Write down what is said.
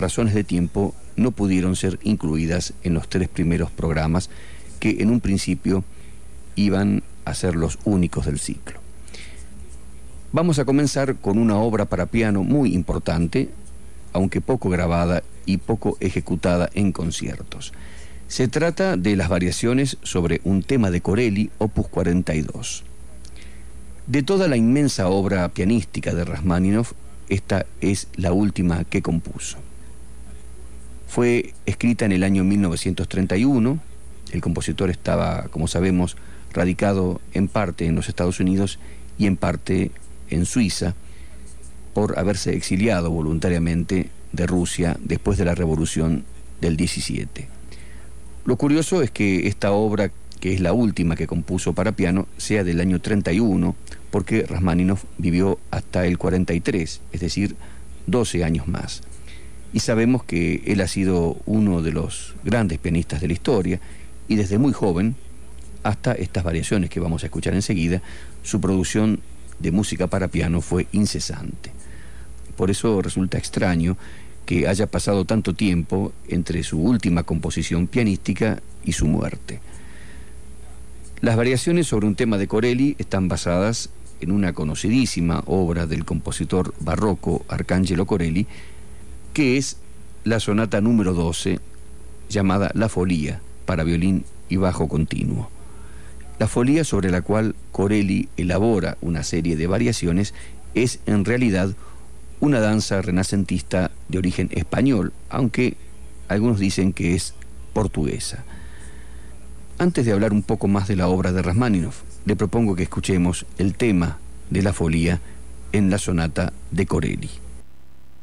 razones de tiempo no pudieron ser incluidas en los 3 primeros programas que en un principio iban a ser los únicos del ciclo. Vamos a comenzar con una obra para piano muy importante, aunque poco grabada y poco ejecutada en conciertos. Se trata de las variaciones sobre un tema de Corelli, opus 42. De toda la inmensa obra pianística de Rajmáninov, esta es la última que compuso. Fue escrita en el año 1931. El compositor estaba, como sabemos, radicado en parte en los Estados Unidos y en parte en Suiza, por haberse exiliado voluntariamente de Rusia después de la Revolución del 17. Lo curioso es que esta obra, que es la última que compuso para piano, sea del año 31, porque Rajmáninov vivió hasta el 43, es decir, 12 años más. Y sabemos que él ha sido uno de los grandes pianistas de la historia, y desde muy joven, hasta estas variaciones que vamos a escuchar enseguida, su producción de música para piano fue incesante. Por eso resulta extraño que haya pasado tanto tiempo entre su última composición pianística y su muerte. Las variaciones sobre un tema de Corelli están basadas en una conocidísima obra del compositor barroco Arcangelo Corelli, que es la sonata número 12, llamada La Folía, para violín y bajo continuo. La folía, sobre la cual Corelli elabora una serie de variaciones, es en realidad una danza renacentista de origen español, aunque algunos dicen que es portuguesa. Antes de hablar un poco más de la obra de Rajmáninov, le propongo que escuchemos el tema de la folía en la sonata de Corelli.